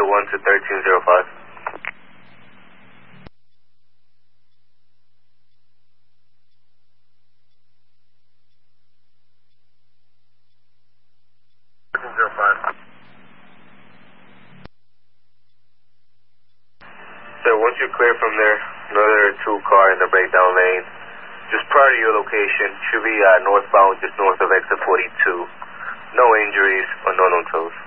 1 to 1305. So once you're clear from there, another 2 car in the breakdown lane, just prior to your location, should be northbound just north of exit 42. No injuries or no known tows.